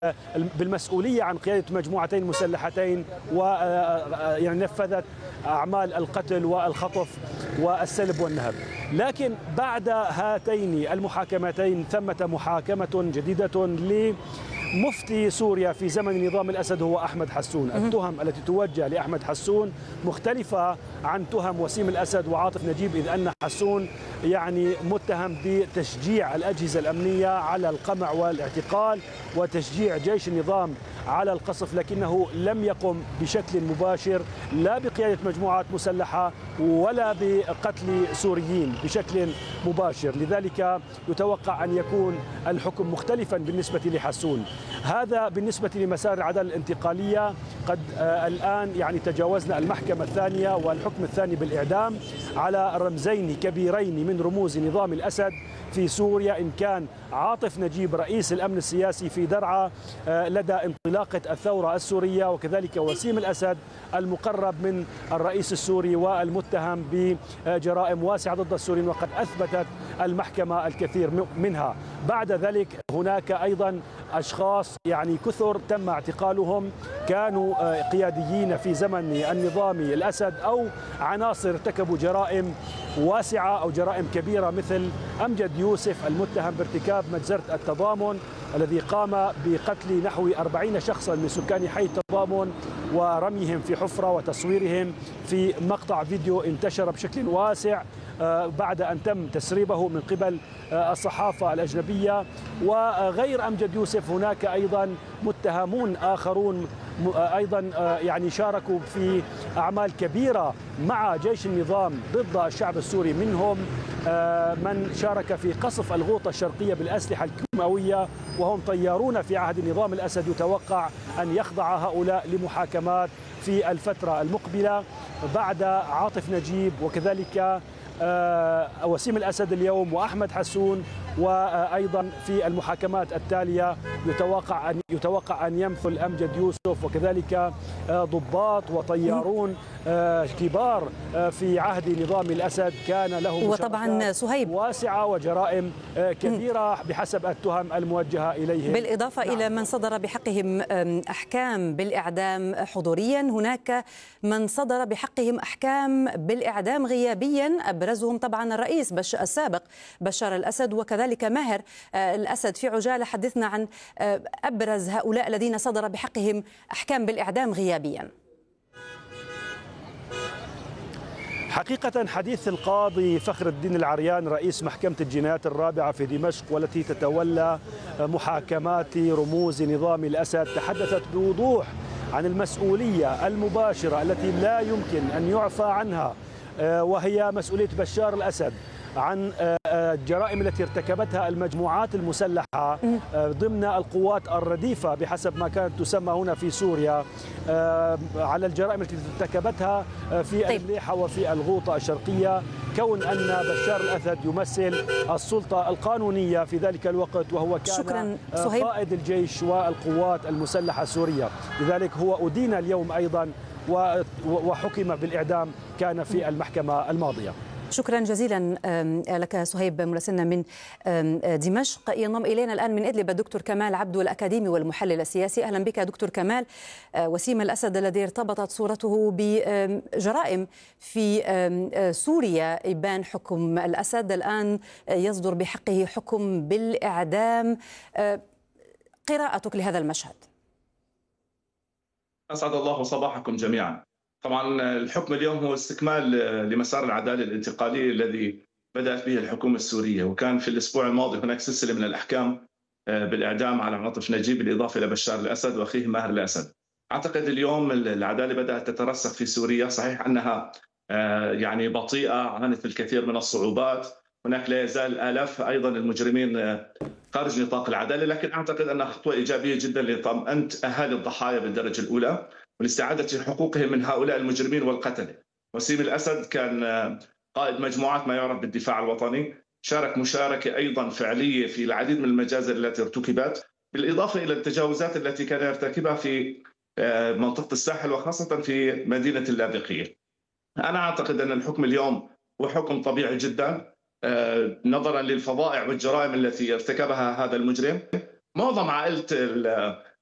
بالمسؤولية عن قيادة مجموعتين مسلحتين ويعني نفذت أعمال القتل والخطف والسلب والنهب. لكن بعد هاتين المحاكمتين ثمة محاكمة جديدة لمفتي سوريا في زمن نظام الأسد هو أحمد حسون. التهم التي توجه لأحمد حسون مختلفة عن تهم وسيم الأسد وعاطف نجيب، إذ أن حسون يعني متهم بتشجيع الأجهزة الأمنية على القمع والاعتقال وتشجيع جيش النظام على القصف، لكنه لم يقم بشكل مباشر لا بقيادة مجموعات مسلحة ولا بقتل سوريين بشكل مباشر. لذلك يتوقع أن يكون الحكم مختلفا بالنسبة لحسون. هذا بالنسبة لمسار العدالة الانتقالية. قد الآن يعني تجاوزنا المحكمة الثانية والحكم الثاني بالإعدام على رمزين كبيرين من رموز نظام الأسد في سوريا، إن كان عاطف نجيب رئيس الأمن السياسي في درعا لدى انطلاقة الثورة السورية، وكذلك وسيم الأسد المقرب من الرئيس السوري والمتهم بجرائم واسعة ضد السوريين، وقد أثبتت المحكمة الكثير منها. بعد ذلك هناك أيضا أشخاص يعني كثر تم اعتقالهم، كانوا قياديين في زمن النظام الأسد أو عناصر ارتكبوا جرائم واسعة أو جرائم كبيرة، مثل أمجد يوسف المتهم بارتكاب مجزرة التضامن الذي قام بقتل نحو 40 شخصا من سكان حي التضامن ورميهم في حفرة وتصويرهم في مقطع فيديو انتشر بشكل واسع بعد أن تم تسريبه من قبل الصحافة الأجنبية. وغير أمجد يوسف هناك أيضا متهمون آخرون أيضا يعني شاركوا في أعمال كبيرة مع جيش النظام ضد الشعب السوري، منهم من شارك في قصف الغوطة الشرقية بالأسلحة الكيماوية وهم طيارون في عهد نظام الأسد. يتوقع أن يخضع هؤلاء لمحاكمات في الفترة المقبلة بعد عاطف نجيب وكذلك وسيم الأسد اليوم وأحمد حسون. وأيضا في المحاكمات التالية يتوقع أن يمثل أمجد يوسف وكذلك ضباط وطيارون كبار في عهد نظام الأسد كان لهم وطبعا صهيب واسعة وجرائم كبيرة بحسب التهم الموجهة إليهم، بالإضافة إلى من صدر بحقهم أحكام بالإعدام حضوريا. هناك من صدر بحقهم أحكام بالإعدام غيابيا، أبرزهم طبعا الرئيس السابق بشار الأسد وكذلك ماهر الأسد. في عجالة حدثنا عن أبرز هؤلاء الذين صدر بحقهم أحكام بالإعدام غيابيا. حقيقة حديث القاضي فخر الدين العريان رئيس محكمة الجنايات الرابعة في دمشق والتي تتولى محاكمات رموز نظام الأسد تحدثت بوضوح عن المسؤولية المباشرة التي لا يمكن أن يعفى عنها، وهي مسؤولية بشار الأسد عن الجرائم التي ارتكبتها المجموعات المسلحة ضمن القوات الرديفة بحسب ما كانت تسمى هنا في سوريا، على الجرائم التي ارتكبتها في المليحة وفي الغوطة الشرقية، كون أن بشار الأسد يمثل السلطة القانونية في ذلك الوقت وهو كان قائد الجيش والقوات المسلحة السورية. لذلك هو أدين اليوم أيضا وحكم بالإعدام كان في المحكمة الماضية. شكرا جزيلا لك صهيب مراسلنا من دمشق. ينضم إلينا الآن من إدلب الدكتور كمال عبدو الأكاديمي والمحلل السياسي. أهلا بك دكتور كمال. وسيم الأسد الذي ارتبطت صورته بجرائم في سوريا إبان حكم الأسد، الآن يصدر بحقه حكم بالإعدام. قراءتك لهذا المشهد؟ أسعد الله صباحكم جميعا. طبعا الحكم اليوم هو استكمال لمسار العدالة الانتقالية الذي بدأت به الحكومة السورية، وكان في الأسبوع الماضي هناك سلسلة من الأحكام بالإعدام على عاطف نجيب بالإضافة إلى بشار الأسد وأخيه ماهر الأسد. أعتقد اليوم العدالة بدأت تترسخ في سوريا، صحيح أنها يعني بطيئة، عانت الكثير من الصعوبات، هناك لا يزال آلاف أيضا المجرمين خارج نطاق العدالة، لكن أعتقد أنها خطوة إيجابية جدا لطمأنة أهالي الضحايا بالدرجة الأولى ولاستعادة حقوقهم من هؤلاء المجرمين والقتلة. وسيم الأسد كان قائد مجموعات ما يعرف بالدفاع الوطني، شارك مشاركة أيضا فعلية في العديد من المجازر التي ارتكبت، بالإضافة إلى التجاوزات التي كان يرتكبها في منطقة الساحل وخاصة في مدينة اللاذقية. أنا أعتقد أن الحكم اليوم هو حكم طبيعي جدا نظرا للفظائع والجرائم التي ارتكبها هذا المجرم. معظم عائلة